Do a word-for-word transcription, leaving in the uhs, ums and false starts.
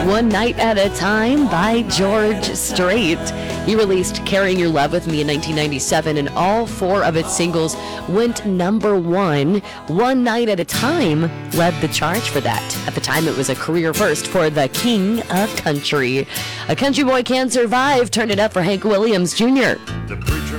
One Night at a Time by George Strait. He released Carrying Your Love with Me in nineteen ninety-seven, and all four of its singles went number one. One Night at a Time led the charge for that. At the time, it was a career first for the King of Country. A Country Boy Can't Survive. Turn it up for Hank Williams Junior The